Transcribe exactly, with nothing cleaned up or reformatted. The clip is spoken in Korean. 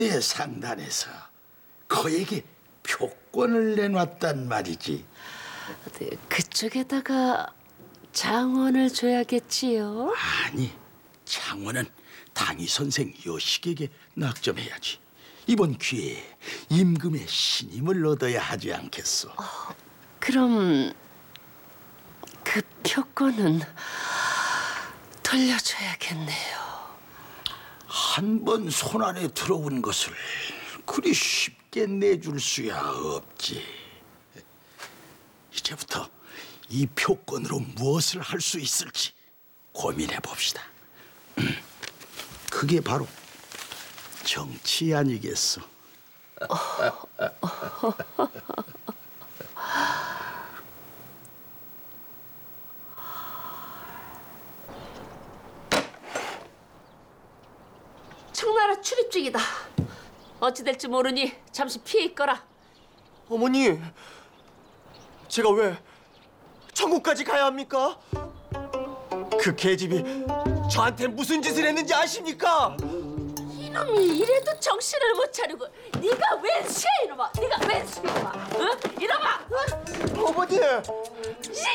내 상단에서 그에게 표권을 내놨단 말이지. 네, 그쪽에다가 장원을 줘야겠지요. 아니, 장원은 당이 선생 여식에게 낙점해야지. 이번 기회에 임금의 신임을 얻어야 하지 않겠소. 그럼 그 표권은 돌려줘야겠네요. 한 번 손안에 들어온 것을 그리 쉽게 내줄 수야 없지. 이제부터 이 표권으로 무엇을 할 수 있을지 고민해 봅시다. 음, 그게 바로 정치 아니겠소? 청나라 출입 중이다. 어찌 될지 모르니 잠시 피해 있거라. 어머니, 제가 왜 천국까지 가야 합니까? 그 계집이 저한테 무슨 짓을 했는지 아십니까? 이놈이 이래도 정신을 못 차리고 네가 웬 수야 이놈아. 네가 웬 수야 이놈아. 응? 이놈아. 응? 어머니!